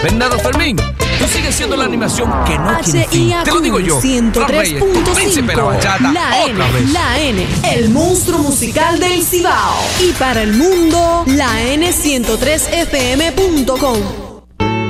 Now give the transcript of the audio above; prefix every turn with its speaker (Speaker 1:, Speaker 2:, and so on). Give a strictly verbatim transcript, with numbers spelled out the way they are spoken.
Speaker 1: Bernardo Fermín, tú sigues siendo la animación que no tiene
Speaker 2: H I A
Speaker 1: fin. Te lo digo yo.
Speaker 2: ciento tres punto cinco. La N,
Speaker 1: vez.
Speaker 2: la N, el monstruo musical del Cibao. Y para el mundo, la N ciento tres F M punto com.